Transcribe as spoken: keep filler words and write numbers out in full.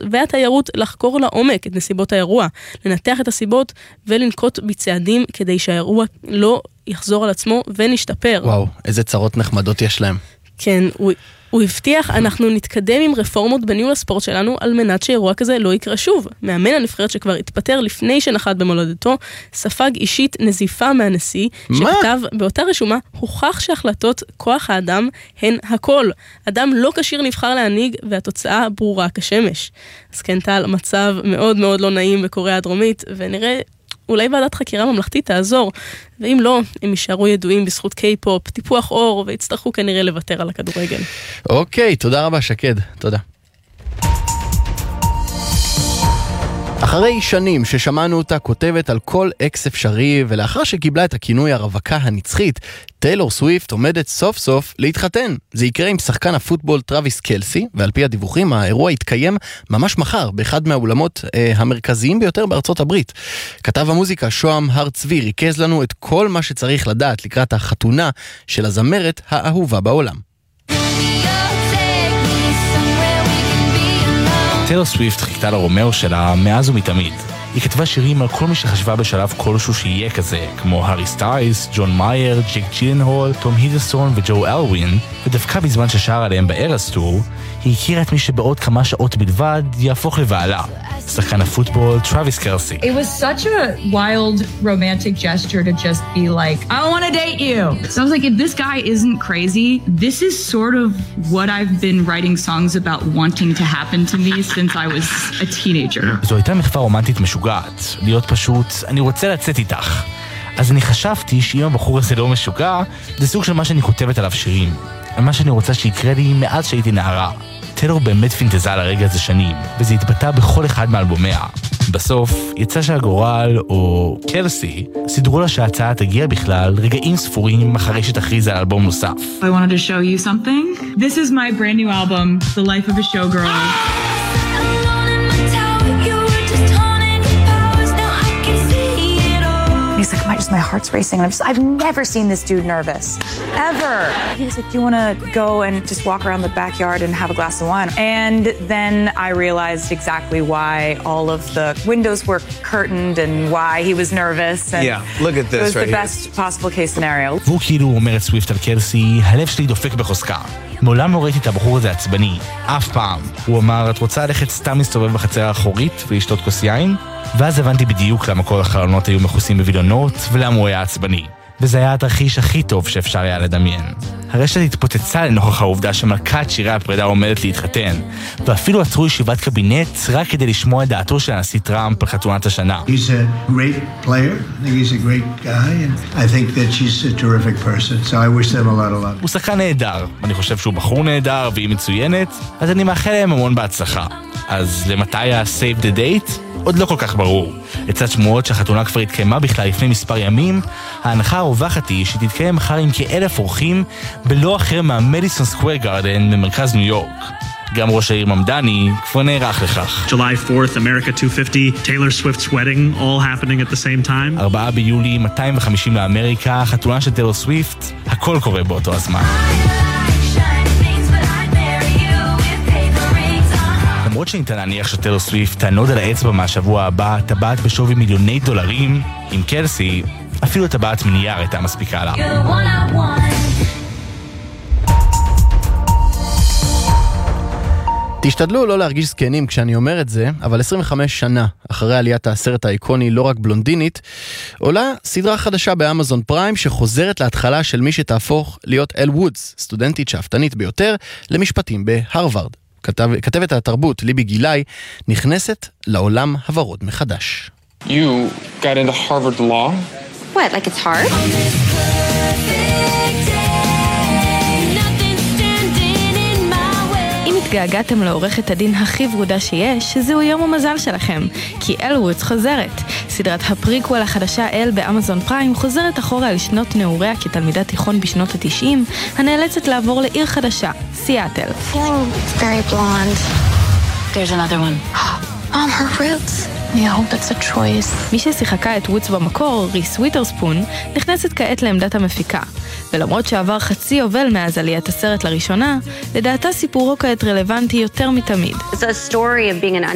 והתיירות לחקור לעומק את נסיבות האירוע, לנתח את הסיבות ולנקוט בצעדים כדי שהאירוע לא יחזור על עצמו ונשתפר. וואו, איזה צרות נחמדות יש להם. כן, הוא, הוא הבטיח, אנחנו נתקדם עם רפורמות בניהול הספורט שלנו על מנת שאירוע כזה לא יקרה שוב. מאמן הנבחרת שכבר התפטר לפני שנחת במולדתו, ספג אישית נזיפה מהנשיא, שכתב באותה רשומה, הוכח שהחלטות כוח האדם הן הכל. אדם לא כשיר נבחר להנהיג, והתוצאה ברורה כשמש. אז כן, טל, מצב מאוד מאוד לא נעים בקוריאה הדרומית, ונראה אולי ועדת חקירה ממלכתית תעזור, ואם לא, הם יישארו ידועים בזכות קיי-פופ, טיפוח אור, ויצטרכו כנראה לוותר על הכדורגל. אוקיי, תודה רבה שקד, תודה. אחרי שנים ששמענו אותה כותבת על כל אקס אפשרי, ולאחר שקיבלה את הכינוי הרווקה הנצחית, טיילור סוויפט עומדת סוף סוף להתחתן. זה יקרה עם שחקן הפוטבול טרוויס קלסי, ועל פי הדיווחים האירוע יתקיים ממש מחר באחד מהאולמות אה, המרכזיים ביותר בארצות הברית. כתב המוזיקה שוהם הר צבי ריכז לנו את כל מה שצריך לדעת לקראת החתונה של הזמרת האהובה בעולם. טיילור סוויפט חיכתה לרומאו שלה מאז ומתמיד. היא כתבה שירים על כל מי שחשבה בשלב כלשהו שיהיה כזה, כמו הארי סטייס, ג'ון מאייר, ג'ייק ג'ילנהול, תום הידלסטון וג'ו אלווין, ודווקא בזמן ששר עליהם בארס טור, היא הכירה את מי שבעוד כמה שעות בלבד יהפוך לבעלה, שחקן הפוטבול טרוויס קלסי. It was such a wild romantic gesture to just be like, I want to date you. So I was like, if this guy isn't crazy, this is sort of what I've been writing songs about wanting to happen to me since I was a teenager. זו הייתה מחווה רומנטית משוגעת, להיות פשוט, אני רוצה לצאת איתך. אז אני חשבתי שאם הבחור הזה לא משוגע, זה סוג של מה שאני כותבת עליו שירים, על מה שאני רוצה שיקרה לי מאז שהייתי נערה. טיילור באמת פינטזה על הרגע הזה שנים, וזה התבטא בכל אחד מאלבומיה. בסוף, יצא שהגורל, או קלסי, סידרו לה שההצעה תגיע בכלל רגעים ספורים אחרי שתכריז על אלבום נוסף. I wanted to show you something. This is my brand new album, The Life of a Showgirl. He's like, my, just my heart's racing. And I'm just, I've never seen this dude nervous, ever. He was like, do you want to go and just walk around the backyard and have a glass of wine? And then I realized exactly why all of the windows were curtained and why he was nervous. And yeah, look at this it was right the here. best possible case scenario. והוא כאילו אומר את סוויפט על קלסי, הלב שלי דופק בחוזקה. מעולם לא ראיתי את הבחור הזה עצבני, אף פעם. הוא אמר, את רוצה ללכת סתם להסתובב בחצר האחורית ולשתות כוס יין? ואז הבנתי בדיוק למה כל החלונות היו מכוסים בווילונות, ולמה הוא היה עצבני. וזה היה התרחיש הכי טוב שאפשר היה לדמיין. הרשת התפוצצה לנוכח העובדה שמלכת שירי הפרידה עומדת להתחתן, ואפילו עצרו ישיבת קבינט רק כדי לשמוע את דעתו של הנשיא טראמפ על חתונת השנה. He's a great player. I think he's a great guy, and I think that she's a terrific person. So I wish them a lot of luck. הוא שחקן נהדר, ואני חושב שהוא בחור נהדר והיא מצוינת, אז אני מאחל להם המון בהצלחה. אז למתי ה-save the date? עוד לא כל כך ברור. לצד שמועות שהחתונה כבר התקיימה בכלל לפני מספר ימים, ההנחה הרווחת היא שתתקיים מחר עם כאלף אורחים בלא אחר מהמדיסון סקוואר גארדן במרכז ניו יורק. גם ראש העיר ממדני כבר נערך לכך. July fourth, America two fifty, Taylor Swift's wedding, all happening at the same time. ארבעה ביולי, מאתיים וחמישים לאמריקה, חתונה של טיילור סוויפט, הכל קורה באותו הזמן. למרות שניתן להניח שטיילור סוויפט תענוד על האצבע מהשבוע הבא טבעת בשווי מיליוני דולרים, עם קלסי, אפילו טבעת מנייר הייתה מספיקה לה. תשתדלו לא להרגיש זקנים כשאני אומר את זה, אבל עשרים וחמש שנה אחרי עליית הסרט האיקוני לא רק בלונדינית, עולה סדרה חדשה באמזון פריים שחוזרת להתחלה של מי שתהפוך להיות אל וודס, סטודנטית שאפתנית ביותר למשפטים בהרווארד. כתב, כתבת התרבות ליבי גילאי נכנסת לעולם הוורוד מחדש. You got into Harvard Law? What, like it's hard? אם התגעגעתם לעורכת הדין הכי ורודה שיש, זהו יום המזל שלכם, כי אל וודס חוזרת. סדרת הפריקוול החדשה אל באמזון פריים חוזרת אחורה על שנות נעוריה כתלמידת תיכון בשנות ה-תשעים, הנאלצת לעבור לעיר חדשה, סיאטל. Feeling very blonde. There's another one. Mom, her roots. I hope that's a choice. מי ששיחקה את וודס במקור, ריס וויתרספון, נכנסת כעת לעמדת המפיקה. ולמרות שעבר חצי יובל מאז עליית הסרט לראשונה, לדעתה סיפורו כעת רלוונטי יותר מתמיד. It's a story of being an